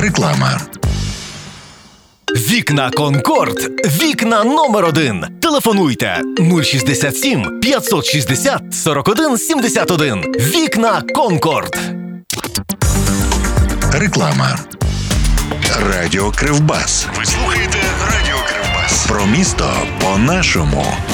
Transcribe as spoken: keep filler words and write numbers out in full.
Реклама. Вікна Конкорд. Вікна номер один. Телефонуйте нуль шістдесят сім п'ятсот шістдесят сорок один сімдесят один. Вікна Конкорд. Реклама. Радіо Кривбас. Ви слухаєте Радіо Кривбас. Про місто по-нашому.